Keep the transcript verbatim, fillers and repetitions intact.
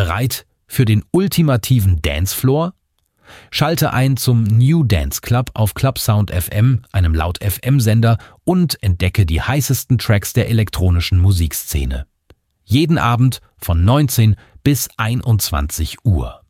Bereit für den ultimativen Dancefloor? Schalte ein zum New Dance Club auf Clubsound F M, einem Laut-F M-Sender, und entdecke die heißesten Tracks der elektronischen Musikszene. Jeden Abend von neunzehn bis einundzwanzig Uhr.